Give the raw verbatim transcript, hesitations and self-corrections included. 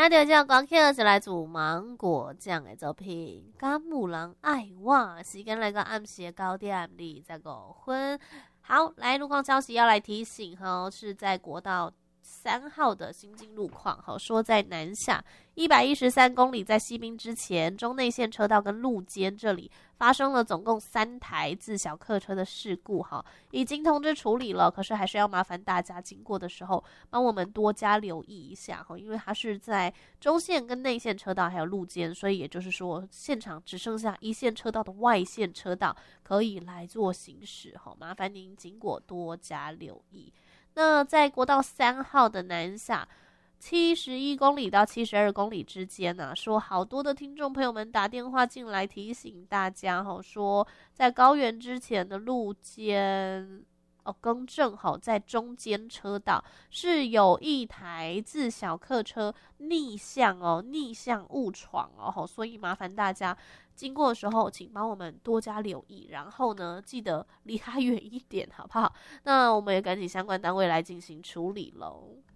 听到这歌曲是来自芒果酱的作品《敢有人爱我》。时间来到暗时九点二十五分。好，来路况消息要来提醒哈，是在国道三号的新进路况，好说在南下一百一十三公里，在西滨之前，中内线车道跟路肩这里发生了总共三台自小客车的事故，哈，已经通知处理了，可是还是要麻烦大家经过的时候帮我们多加留意一下哈，因为它是在中线跟内线车道还有路肩，所以也就是说现场只剩下一线车道的外线车道可以来做行驶哈，麻烦您经过多加留意。那在国道三号的南下七十一公里到七十二公里之间呢、啊，说好多的听众朋友们打电话进来提醒大家哈，说在高原之前的路肩哦更正好，在中间车道是有一台自小客车逆向哦，逆向误闯哦，所以麻烦大家经过的时候，请帮我们多加留意，然后呢，记得离它远一点，好不好？那我们也赶紧相关单位来进行处理喽。